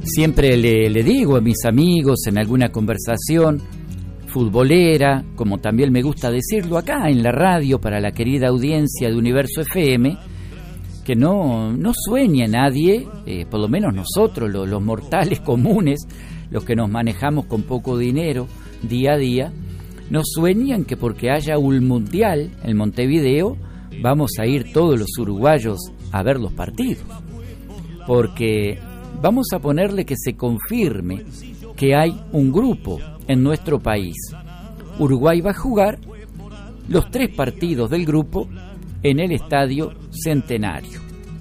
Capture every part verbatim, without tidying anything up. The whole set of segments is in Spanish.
Siempre le, le digo a mis amigos en alguna conversación futbolera, como también me gusta decirlo acá en la radio para la querida audiencia de Universo F M, que no, no sueña nadie, eh, por lo menos nosotros, los, los mortales comunes, los que nos manejamos con poco dinero día a día, no sueñan que porque haya un mundial en Montevideo vamos a ir todos los uruguayos a ver los partidos, porque vamos a ponerle que se confirme que hay un grupo en nuestro país. Uruguay va a jugar los tres partidos del grupo en el Estadio Centenario.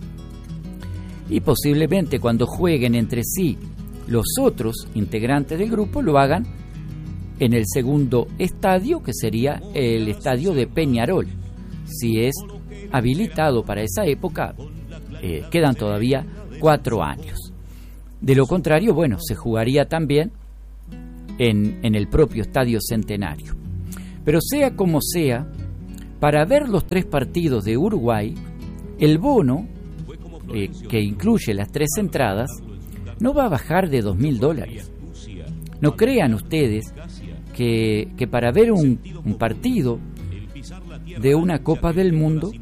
Y posiblemente cuando jueguen entre sí los otros integrantes del grupo lo hagan en el segundo estadio, que sería el estadio de Peñarol. Si es habilitado para esa época, eh, quedan todavía cuatro años. De lo contrario, bueno, se jugaría también en, en el propio Estadio Centenario. Pero sea como sea, para ver los tres partidos de Uruguay, el bono, eh, que incluye las tres entradas, no va a bajar de dos mil dólares. No crean ustedes que, que para ver un, un partido de una Copa del Mundo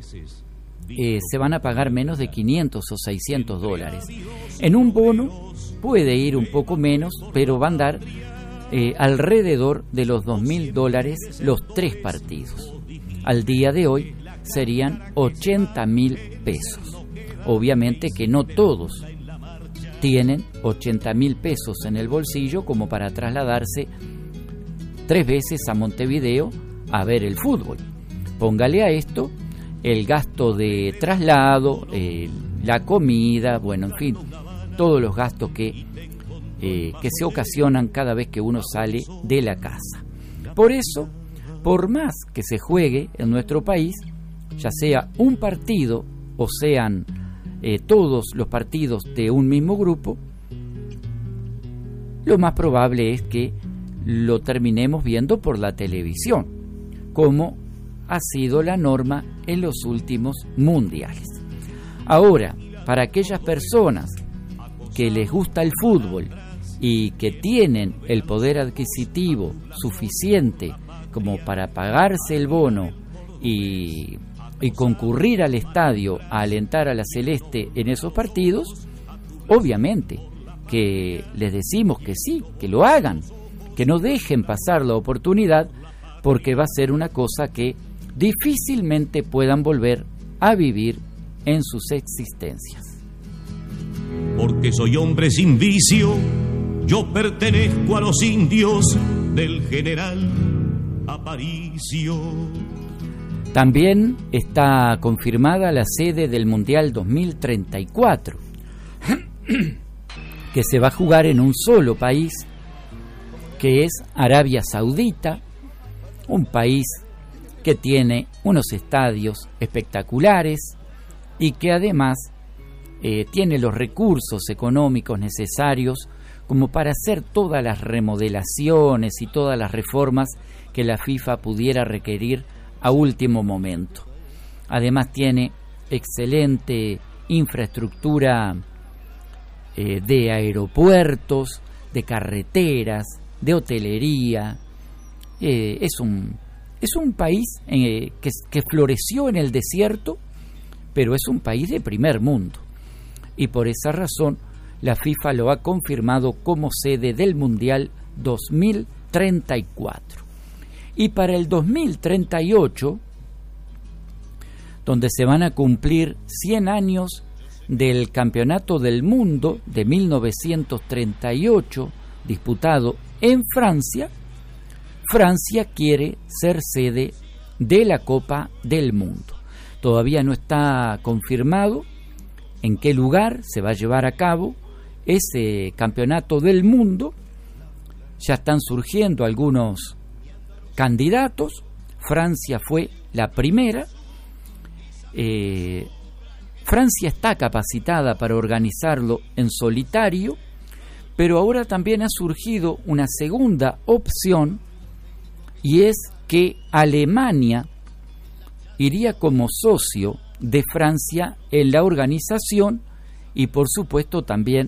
eh, se van a pagar menos de quinientos o seiscientos dólares. En un bono puede ir un poco menos, pero va a andar eh, alrededor de los dos mil dólares los tres partidos. Al día de hoy serían ochenta mil pesos. Obviamente que no todos tienen ochenta mil pesos en el bolsillo como para trasladarse tres veces a Montevideo a ver el fútbol. Póngale a esto el gasto de traslado, eh, la comida, bueno, en fin, todos los gastos que, eh, que se ocasionan cada vez que uno sale de la casa. Por eso, por más que se juegue en nuestro país, ya sea un partido o sean eh, todos los partidos de un mismo grupo, lo más probable es que lo terminemos viendo por la televisión, como ha sido la norma en los últimos mundiales. Ahora, para aquellas personas que les gusta el fútbol y que tienen el poder adquisitivo suficiente como para pagarse el bono y, y concurrir al estadio a alentar a la Celeste en esos partidos, obviamente que les decimos que sí, que lo hagan, que no dejen pasar la oportunidad, porque va a ser una cosa que difícilmente puedan volver a vivir en sus existencias. Porque soy hombre sin vicio, yo pertenezco a los indios del general Aparicio. También está confirmada la sede del Mundial dos mil treinta y cuatro, que se va a jugar en un solo país, que es Arabia Saudita, un país que tiene unos estadios espectaculares y que además eh, tiene los recursos económicos necesarios como para hacer todas las remodelaciones y todas las reformas que la FIFA pudiera requerir a último momento. Además tiene excelente infraestructura eh, de aeropuertos, de carreteras, de hotelería. Eh, es un es un país eh, que, que floreció en el desierto, pero es un país de primer mundo, y por esa razón la FIFA lo ha confirmado como sede del Mundial dos mil treinta y cuatro. Y para el dos mil treinta y ocho, donde se van a cumplir cien años del Campeonato del Mundo de mil novecientos treinta y ocho, disputado en Francia, Francia quiere ser sede de la Copa del Mundo. Todavía no está confirmado en qué lugar se va a llevar a cabo ese Campeonato del Mundo. Ya están surgiendo algunos candidatos. Francia fue la primera. Eh, Francia está capacitada para organizarlo en solitario, pero ahora también ha surgido una segunda opción, y es que Alemania iría como socio de Francia en la organización, y por supuesto también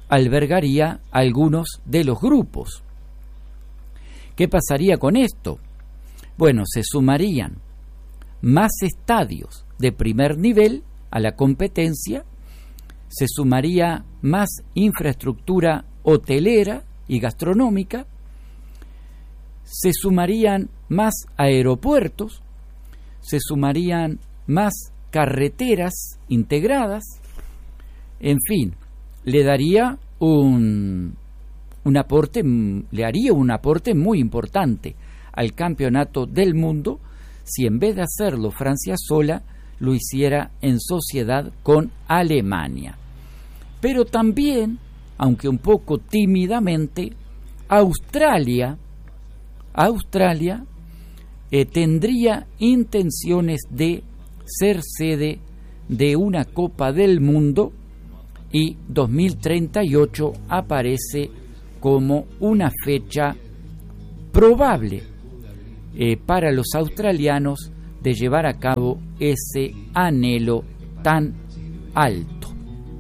albergaría algunos de los grupos. ¿Qué pasaría con esto? Bueno, se sumarían más estadios de primer nivel a la competencia, se sumaría más infraestructura hotelera y gastronómica, se sumarían más aeropuertos, se sumarían más carreteras integradas, en fin, le daría un, un aporte, le haría un aporte muy importante al campeonato del mundo si en vez de hacerlo Francia sola, lo hiciera en sociedad con Alemania. Pero también, aunque un poco tímidamente, Australia, Australia eh, tendría intenciones de ser sede de una Copa del Mundo y dos mil treinta y ocho aparece como una fecha probable eh, para los australianos de llevar a cabo ese anhelo tan alto.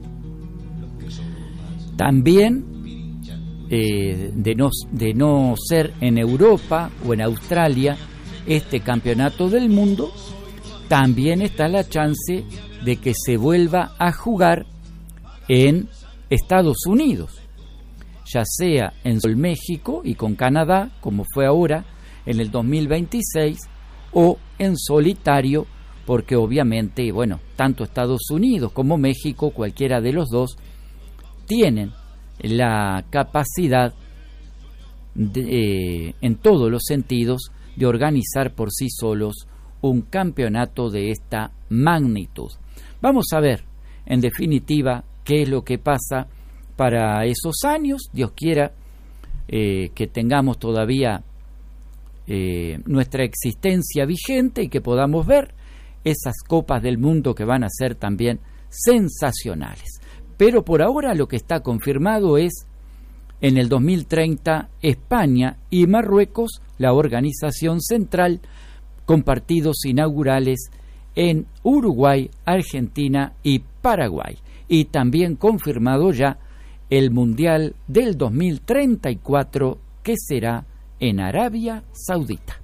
También, eh, de, no, de no ser en Europa o en Australia este campeonato del mundo, también está la chance de que se vuelva a jugar en Estados Unidos, ya sea en México y con Canadá, como fue ahora en el dos mil veintiséis, o en solitario, porque obviamente, bueno, tanto Estados Unidos como México, cualquiera de los dos, tienen la capacidad de, eh, en todos los sentidos de organizar por sí solos un campeonato de esta magnitud. Vamos a ver, en definitiva, qué es lo que pasa para esos años. Dios quiera eh, que tengamos todavía eh, nuestra existencia vigente y que podamos ver esas copas del mundo que van a ser también sensacionales. Pero por ahora lo que está confirmado es en el dos mil treinta España y Marruecos, la organización central, con partidos inaugurales en Uruguay, Argentina y Paraguay. Y también confirmado ya el Mundial del dos mil treinta y cuatro, que será en Arabia Saudita.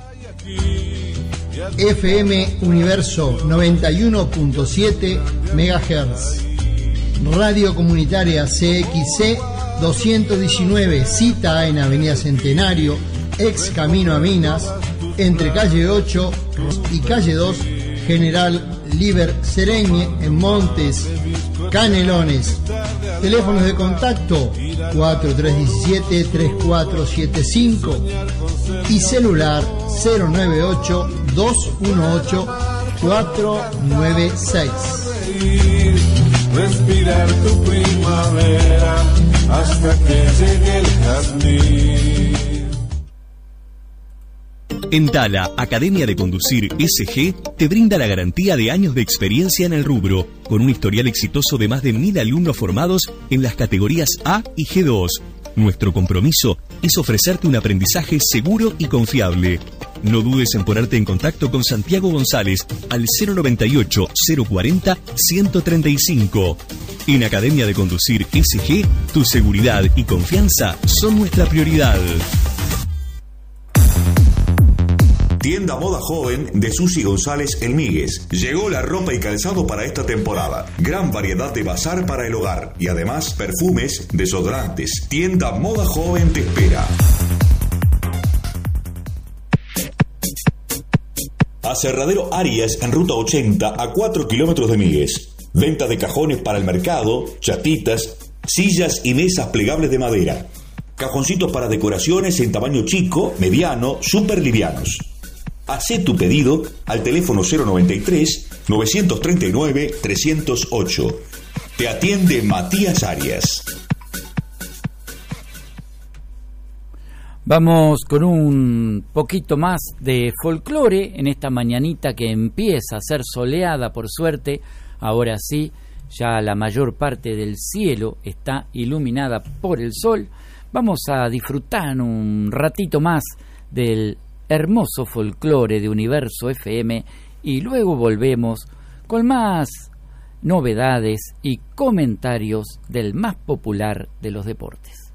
F M Universo noventa y uno punto siete megahertz. Radio Comunitaria C X C doscientos diecinueve, cita en Avenida Centenario, ex Camino a Minas, entre calle ocho y calle dos, General Liber Sereñe, en Montes, Canelones. Teléfonos de contacto cuatro tres uno siete, tres cuatro siete cinco y celular cero nueve ocho, dos uno ocho, cuatro nueve seis. Respirar tu primavera hasta que llegue el jazmín. En Tala, Academia de Conducir S G te brinda la garantía de años de experiencia en el rubro, con un historial exitoso de más de mil alumnos formados en las categorías A y G dos. Nuestro compromiso es ofrecerte un aprendizaje seguro y confiable. No dudes en ponerte en contacto con Santiago González al cero noventa y ocho, cero cuarenta, ciento treinta y cinco. En Academia de Conducir S G, tu seguridad y confianza son nuestra prioridad. Tienda Moda Joven de Susi González El Míguez. Llegó la ropa y calzado para esta temporada. Gran variedad de bazar para el hogar. Y además perfumes, desodorantes. Tienda Moda Joven te espera. Aserradero Arias en ruta ochenta a cuatro kilómetros de Míguez. Venta de cajones para el mercado, chatitas, sillas y mesas plegables de madera. Cajoncitos para decoraciones en tamaño chico, mediano, súper livianos. Hacé tu pedido al teléfono cero noventa y tres, novecientos treinta y nueve, trescientos ocho. Te atiende Matías Arias. Vamos con un poquito más de folclore en esta mañanita que empieza a ser soleada, por suerte. Ahora sí, ya la mayor parte del cielo está iluminada por el sol. Vamos a disfrutar un ratito más del hermoso folclore de Universo F M y luego volvemos con más novedades y comentarios del más popular de los deportes.